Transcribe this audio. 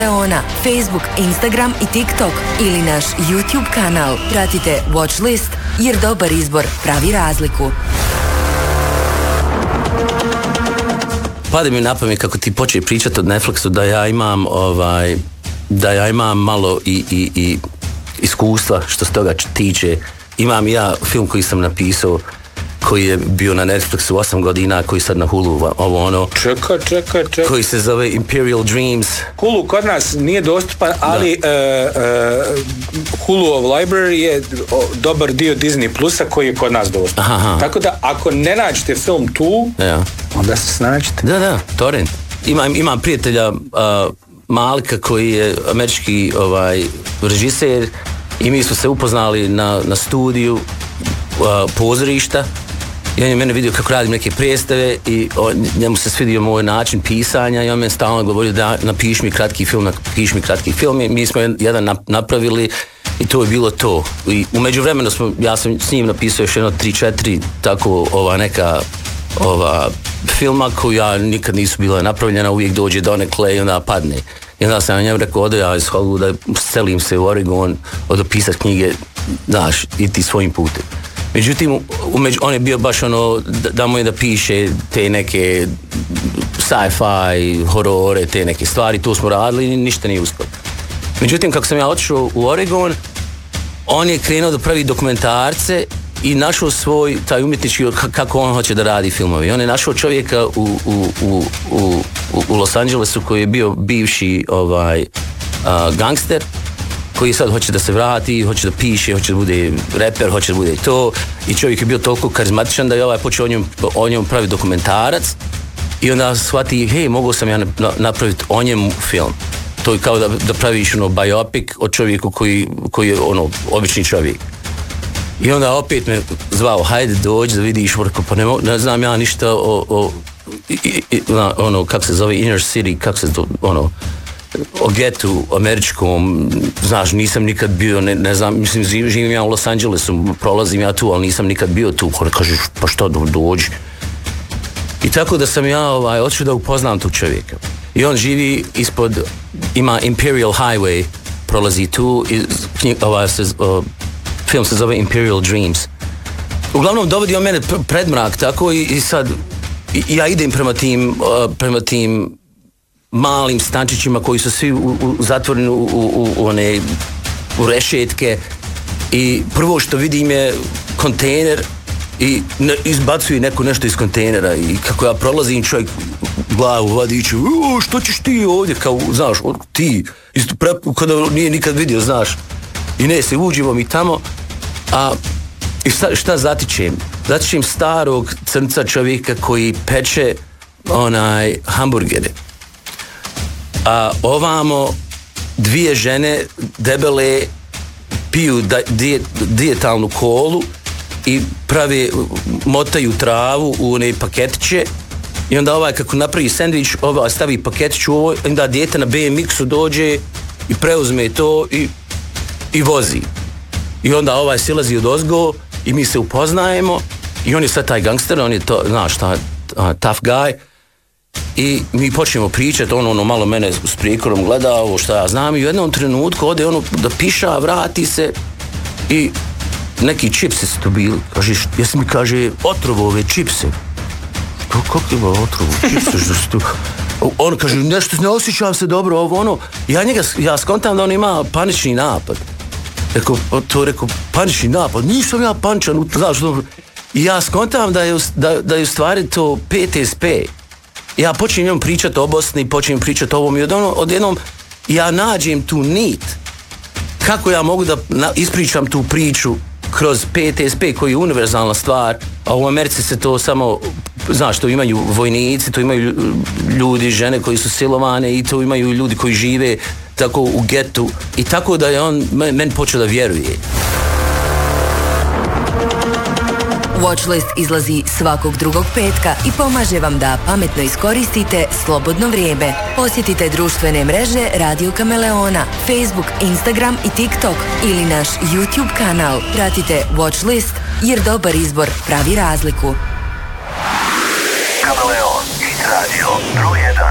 Kameleona, Facebook, Instagram i TikTok ili naš YouTube kanal. Pratite Watchlist jer dobar izbor pravi razliku. Pade mi na pamet kako ti počne pričati od Netflixu da ja imam malo i iskustva što se toga tiče. Imam ja film koji sam napisao koji je bio na Netflixu 8 godina, koji sad na Hulu, Čekaj. koji se zove Imperial Dreams. Hulu kod nas nije dostupan, ali Huluov library je dobar dio Disney Plusa koji je kod nas dostupan. Aha. Tako da ako ne nađete film tu, onda se snađite. Da, torrent. Imam prijatelja Malika koji je američki režiser i mi smo se upoznali na studiju pozorišta i on je mene vidio kako radim neke predstave i njemu se svidio moj način pisanja i on me stalno govorio da napiši mi kratki film i mi smo jedan napravili i to je bilo to. I u međuvremenu ja sam s njim napisao još 3-4 tako neka filma koja nikad nisu bila napravljena, uvijek dođe donekle i onda padne. I onda sam njemu rekao, odo ja iz Hollywooda, selim se u Oregon, odo pisat knjige, znaš, iti svojim putem. Međutim, on je bio baš da mu je da piše te neke sci-fi, horore, te neke stvari, to smo radili i ništa nije uspio. Međutim, kako sam ja otišao u Oregon, on je krenuo da pravi dokumentarce i našao svoj, taj umjetnički, kako on hoće da radi filmovi. On je našao čovjeka u Los Angelesu koji je bio bivši gangster, koji sad hoće da se vrati, hoće da piše, hoće da bude reper, hoće da bude to. I čovjek je bio toliko karizmatičan da je počeo o njemu pravi dokumentarac i onda shvati, hej, mogao sam ja napraviti o njemu film. To je kao da praviš biopic o čovjeku koji je obični čovjek. I onda opet me zvao, hajde dođi da vidiš, pa ne znam ja ništa kako se zove inner city, kako se to, o getu američkom, znaš, nisam nikad bio, ne znam, mislim, živim ja u Los Angelesu, prolazim ja tu, ali nisam nikad bio tu, kažeš, pa što dođi. I tako da sam ja otišao da upoznam tog čovjeka. I on živi ima Imperial Highway, prolazi tu, i film se zove Imperial Dreams. Uglavnom dovodi on mene pred mrak tako i sad ja idem prema tim malim stančićima koji su svi zatvoreni u rešetke i prvo što vidim je kontejner i izbacuju nešto iz kontejnera i kako ja prolazim čovjek glavu vadi i što ćeš ti ovdje, kao znaš, ti kada nije nikad vidio, znaš, i ne se uđemo mi tamo, i šta zatičem? Zatičem starog crnca čovjeka koji peče hamburgere. A ovamo dvije žene debele piju dijetalnu kolu i motaju travu u one paketiće i onda kako napravi sendvič, stavi paketić u ovo, onda dijete na BMX-u dođe i preuzme to i vozi. I onda silazi od ozgo i mi se upoznajemo i on je sad taj gangster, on je to, znaš, tough guy i mi počnemo pričati, on malo mene s prikorom gleda ovo šta ja znam i u jednom trenutku ode da piša, vrati se i neki čipsi su tu bili, kažeš, jesi mi kaže otrovo ove čipse? Kako ima otrovo čipse? On kaže, nešto ne osjećam se dobro, ja skontam da on ima panični napad. Rekao, panični napad, nisam ja paničan, znaš, dobro. I ja skontam da je u stvari to PTSP. Ja počnem njom pričati o Bosni, počnem pričati o ovom i odjednom ja nađem tu nit. Kako ja mogu da ispričam tu priču kroz PTSP koji je univerzalna stvar, a u Americi se to samo, znaš, to imaju vojnici, to imaju ljudi, žene koji su silovane i to imaju ljudi koji žive tako u getu i tako da je on meni počeo da vjeruje. Watchlist izlazi svakog drugog petka i pomaže vam da pametno iskoristite slobodno vrijeme. Posjetite društvene mreže Radio Kameleona, Facebook, Instagram i TikTok ili naš YouTube kanal. Pratite Watchlist jer dobar izbor pravi razliku. Kameleon, hit radio, broj 1.